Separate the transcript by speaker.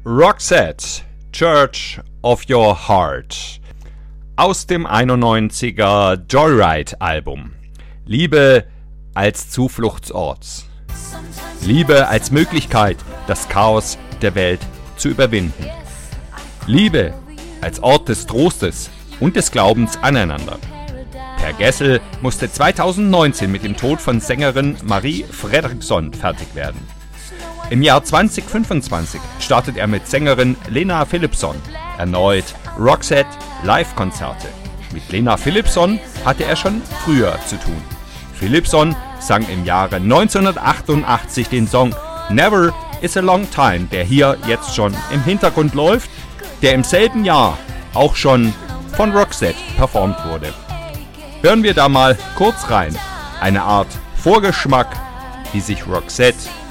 Speaker 1: Roxette, Church of Your Heart aus dem 91er Joyride-Album. Liebe als Zufluchtsort. Liebe als Möglichkeit, das Chaos der Welt zu überwinden. Liebe als Ort des Trostes und des Glaubens aneinander. Per Gessel musste 2019 mit dem Tod von Sängerin Marie Fredriksson fertig werden. Im Jahr 2025 startet er mit Sängerin Lena Philipsson erneut Roxette Live-Konzerte. Mit Lena Philipsson hatte er schon früher zu tun. Philipsson sang im Jahre 1988 den Song Never is a Long Time, der hier jetzt schon im Hintergrund läuft, der im selben Jahr auch schon von Roxette performt wurde. Hören wir da mal kurz rein. Eine Art Vorgeschmack, wie sich Roxette